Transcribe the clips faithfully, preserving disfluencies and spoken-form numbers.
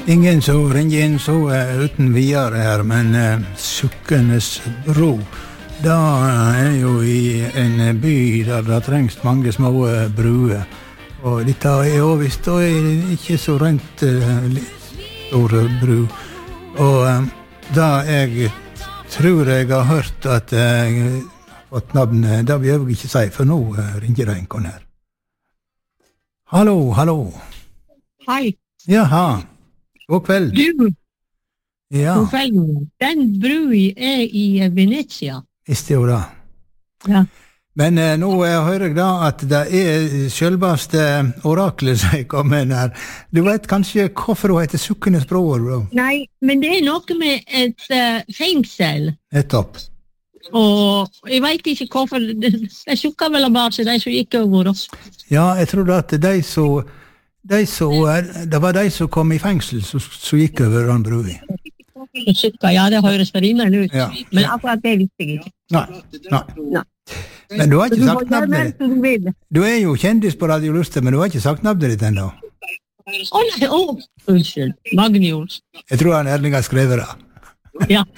Ingen som ringer inn så uh, uten videre her, men uh, Sukkenes bro, da er jo i en by der det trengs mange små uh, bruer. Og dette er jo visst da er ikke så rent uh, store bru. Og uh, da jeg tror jeg har hørt at jeg har fått navnet, da vil jeg ikke si, for nå uh, ringer det en kon her. Hallo, hallo. Hei. Jaha. God kveld. Du, ja. god kveld. Den brui er i Venezia. Visste jo da. Ja. Men eh, nå eh, hører jeg da at det er selveste oraklet som kommer her. Du vet kanskje hvorfor hun heter Sukkenes bro, bro? Nei, men det er noe med et uh, fengsel. Nettopp. Og jeg vet ikke hvorfor. Det, det sukker vel bare til de som gikk over oss. Ja, jeg tror at de som De som, det var de som kom i fengsel som, som gikk over den brui. Sukker, ja, det høres rimelig ut. Ja. Men akkurat det visste jeg ikke. Nei, nei. Nei. Men du har ikke Du sagt må gjøre navnet som du vil. ditt. Du er jo kjendis på Radio Luster, men du har ikke sagt navnet ditt ennå. Å nei, å, unnskyld. Magnus. Jeg tror han Erling har skrevet det. Ja.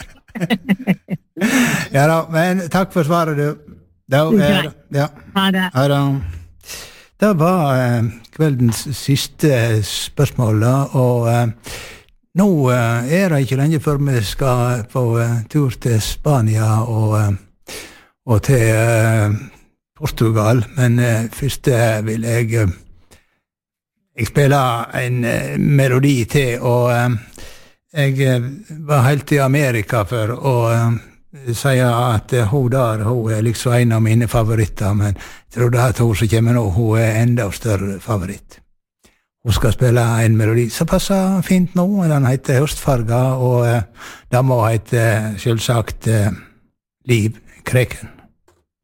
Ja da, men takk for svaret, du. Da er, ja. Ha det. Ha det. Det var eh, kveldens siste spørsmål, da, og eh, nå eh, er det ikke lenge før vi skal på eh, tur til Spania og, eh, og til eh, Portugal, men eh, først eh, vil jeg eh, jeg spille en eh, melodi til, og eh, jeg eh, var helt i Amerika for å eh, sier at uh, hun der, hun er liksom en av mine favoritter, men jeg tror det at hun som kommer nå, hun er enda større favoritt. Hun skal spille en melodi som passer fint nå, den heter Høstfarga, og uh, den må hete selvsagt uh, Liv Kreken.